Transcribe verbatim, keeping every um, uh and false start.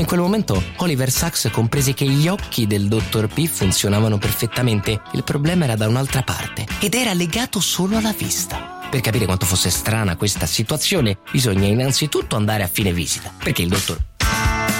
In quel momento Oliver Sacks comprese che gli occhi del dottor P funzionavano perfettamente. Il problema era da un'altra parte ed era legato solo alla vista. Per capire quanto fosse strana questa situazione, bisogna innanzitutto andare a fine visita, perché il dottor